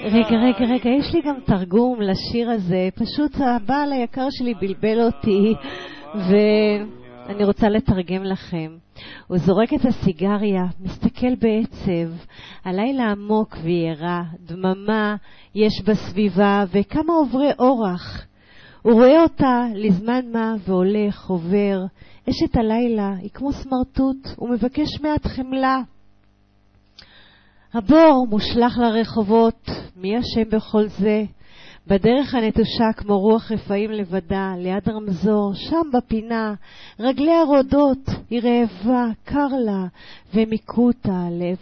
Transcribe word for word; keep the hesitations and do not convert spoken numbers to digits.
רגע, רגע, רגע, יש לי גם תרגום לשיר הזה. פשוט הבעל היקר שלי בלבל אותי, ואני רוצה לתרגם לכם. הוא זורק את הסיגריה, מסתכל בעצב. הלילה עמוק וירא, דממה יש בסביבה, וכמה עוברי אורח. הוא רואה אותה לזמן מה והולך, עובר. אשת הלילה היא כמו סמרטוט, הוא מבקש מעט חמלה. הבור מושלך לרחובות, מי אשם בכל זה? בדרך הנטושה כמו רוח רפאים לבדה, ליד רמזור, שם בפינה, רגליה רודות, היא רעבה, קר לה, ומיקו אותה לעבר